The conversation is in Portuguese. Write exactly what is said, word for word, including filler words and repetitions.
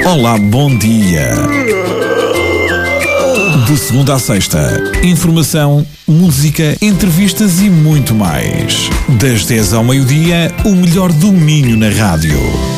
Olá, bom dia. De segunda à sexta, informação, música, entrevistas e muito mais. Das dez ao meio-dia, o melhor do Minho na rádio.